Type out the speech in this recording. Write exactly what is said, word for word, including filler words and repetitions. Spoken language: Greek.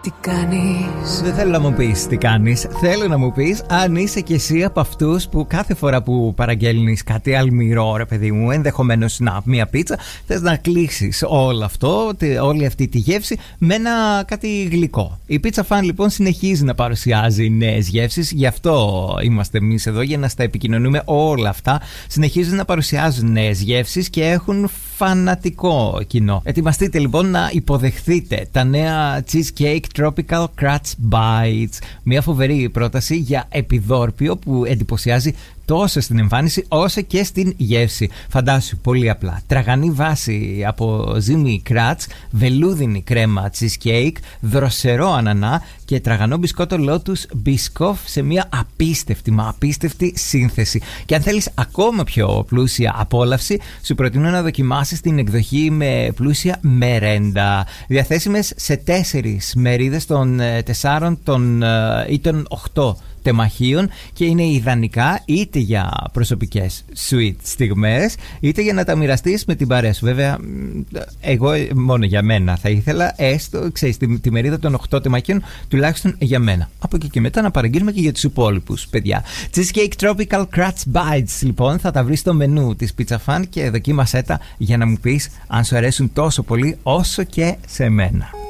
Τι κάνεις? Δεν θέλω να μου πεις τι κάνεις. Θέλω να μου πεις αν είσαι κι εσύ από αυτούς που κάθε φορά που παραγγέλνεις κάτι αλμυρό, ρε παιδί μου, ενδεχομένως να μία πίτσα, θες να κλείσεις όλο αυτό, όλη αυτή τη γεύση με ένα κάτι γλυκό. Η Pizza Fan λοιπόν συνεχίζει να παρουσιάζει νέες γεύσεις, γι' αυτό είμαστε εμείς εδώ, για να στα επικοινωνούμε όλα αυτά. Συνεχίζουν να παρουσιάζουν νέες γεύσεις και έχουν φανατικό κοινό. Ετοιμαστείτε λοιπόν να υποδεχθείτε τα νέα Cheesecake Tropical Crunch Bites. Μια φοβερή πρόταση για επιδόρπιο που εντυπωσιάζει τόσο στην εμφάνιση όσο και στην γεύση. Φαντάσου πολύ απλά. Τραγανή βάση από ζύμη κράτς, βελούδινη κρέμα cheesecake, δροσερό ανανά και τραγανό μπισκότο Lotus Biscoff σε μια απίστευτη μα απίστευτη σύνθεση. Και αν θέλεις ακόμα πιο πλούσια απόλαυση, σου προτείνω να δοκιμάσεις την εκδοχή με πλούσια μερέντα. Διαθέσιμες σε τέσσερις μερίδες των τεσσάρων των, ή των οχτώ τεμαχίων και είναι ιδανικά είτε για προσωπικές sweet στιγμές είτε για να τα μοιραστείς με την παρέα σου. Βέβαια, εγώ μόνο για μένα θα ήθελα, έστω, ξέρεις, τη, τη μερίδα των οκτώ τεμαχίων τουλάχιστον για μένα. Από εκεί και μετά να παραγγείλουμε και για τους υπόλοιπους, παιδιά. Cheesecake Tropical Crunch Bites, λοιπόν, θα τα βρεις στο μενού της Pizza Fan και δοκίμασέ τα για να μου πεις αν σου αρέσουν τόσο πολύ όσο και σε μένα.